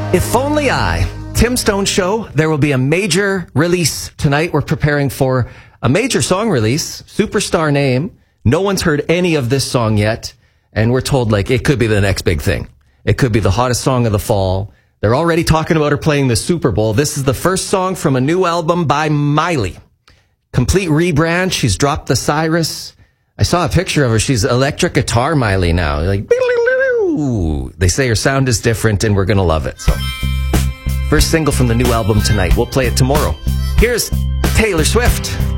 If Only I, Tim Stone Show. There will be a major release tonight. We're preparing for a major song release, superstar name. No one's heard any of this song yet. And we're told, like, it could be the next big thing. It could be the hottest song of the fall. They're already talking about her playing the Super Bowl. This is the first song from a new album by Miley. Complete rebrand. She's dropped the Cyrus. I saw a picture of her. She's electric guitar Miley now. Like, they say her sound is different and we're going to love it. So, first single from the new album tonight. We'll play it tomorrow. Here's Taylor Swift.